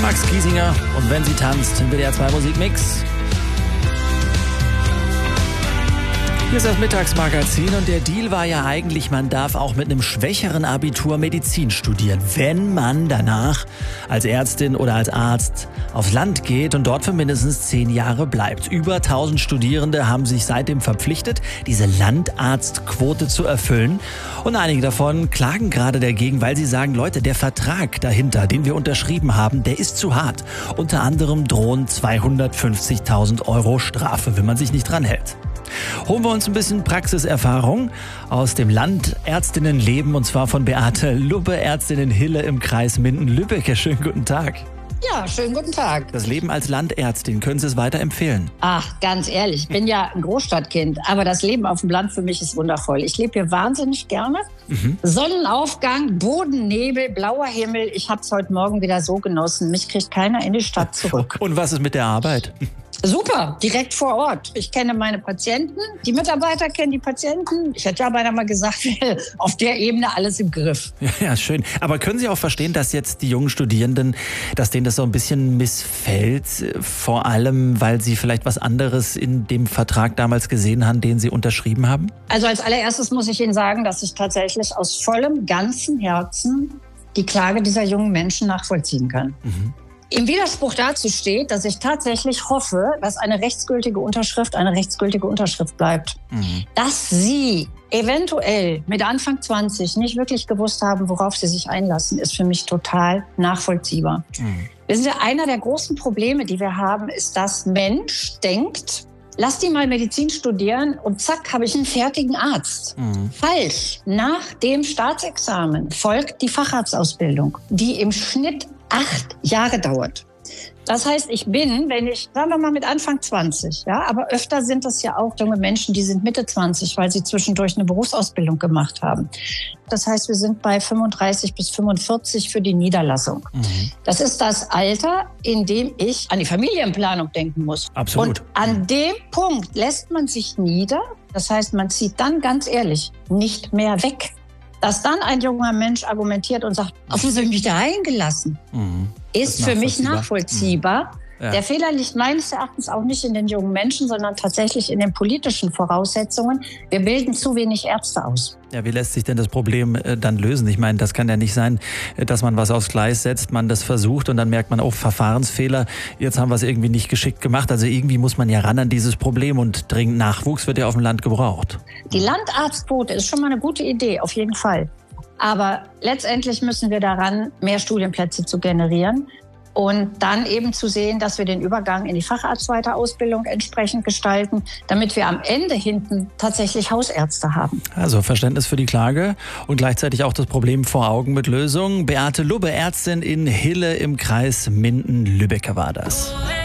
Max Giesinger und wenn sie tanzt im WDR 2 Musikmix. Hier ist das Mittagsmagazin und der Deal war ja eigentlich, man darf auch mit einem schwächeren Abitur Medizin studieren, wenn man danach als Ärztin oder als Arzt aufs Land geht und dort für mindestens 10 Jahre bleibt. Über 1000 Studierende haben sich seitdem verpflichtet, diese Landarztquote zu erfüllen. Und einige davon klagen gerade dagegen, weil sie sagen, Leute, der Vertrag dahinter, den wir unterschrieben haben, der ist zu hart. Unter anderem drohen 250.000 € Strafe, wenn man sich nicht dran hält. Holen wir uns ein bisschen Praxiserfahrung aus dem Landärztinnenleben und zwar von Beate Lubbe, Ärztin in Hille im Kreis Minden-Lübbecke. Schönen guten Tag. Ja, schönen guten Tag. Das Leben als Landärztin, können Sie es weiterempfehlen? Ach, ganz ehrlich, ich bin ja ein Großstadtkind, aber das Leben auf dem Land für mich ist wundervoll. Ich lebe hier wahnsinnig gerne. Sonnenaufgang, Bodennebel, blauer Himmel. Ich habe es heute Morgen wieder so genossen. Mich kriegt keiner in die Stadt zurück. Und was ist mit der Arbeit? Super, direkt vor Ort. Ich kenne meine Patienten, die Mitarbeiter kennen die Patienten. Ich hätte ja beinahe mal gesagt, auf der Ebene alles im Griff. Ja, schön. Aber können Sie auch verstehen, dass jetzt die jungen Studierenden, dass denen das so ein bisschen missfällt? Vor allem, weil sie vielleicht was anderes in dem Vertrag damals gesehen haben, den sie unterschrieben haben? Also als allererstes muss ich Ihnen sagen, dass ich tatsächlich aus vollem, ganzem Herzen die Klage dieser jungen Menschen nachvollziehen kann. Im Widerspruch dazu steht, dass ich tatsächlich hoffe, dass eine rechtsgültige Unterschrift bleibt. Dass Sie eventuell mit Anfang 20 nicht wirklich gewusst haben, worauf Sie sich einlassen, ist für mich total nachvollziehbar. Wissen Sie, einer der großen Probleme, die wir haben, ist, dass Mensch denkt, lass die mal Medizin studieren und zack, habe ich einen fertigen Arzt. Falsch. Nach dem Staatsexamen folgt die Facharztausbildung, die im Schnitt 8 Jahre dauert. Das heißt, ich bin, wenn ich, sagen wir mal mit Anfang 20, ja, aber öfter sind das ja auch junge Menschen, die sind Mitte 20, weil sie zwischendurch eine Berufsausbildung gemacht haben. Das heißt, wir sind bei 35 bis 45 für die Niederlassung. Das ist das Alter, in dem ich an die Familienplanung denken muss. Absolut. Und an dem Punkt lässt man sich nieder. Das heißt, man zieht dann ganz ehrlich nicht mehr weg. Dass dann ein junger Mensch argumentiert und sagt, auf was habe ich mich da eingelassen, ist für mich nachvollziehbar. Ja. Der Fehler liegt meines Erachtens auch nicht in den jungen Menschen, sondern tatsächlich in den politischen Voraussetzungen. Wir bilden zu wenig Ärzte aus. Ja, wie lässt sich denn das Problem dann lösen? Ich meine, das kann ja nicht sein, dass man was aufs Gleis setzt, man das versucht und dann merkt man, oh, Verfahrensfehler, jetzt haben wir es irgendwie nicht geschickt gemacht. Also irgendwie muss man ja ran an dieses Problem und dringend Nachwuchs wird ja auf dem Land gebraucht. Die Landarztquote ist schon mal eine gute Idee, auf jeden Fall. Aber letztendlich müssen wir daran, mehr Studienplätze zu generieren. Und dann eben zu sehen, dass wir den Übergang in die Facharztweiterausbildung entsprechend gestalten, damit wir am Ende hinten tatsächlich Hausärzte haben. Also Verständnis für die Klage und gleichzeitig auch das Problem vor Augen mit Lösungen. Beate Lubbe, Ärztin in Hille im Kreis Minden-Lübbecke war das.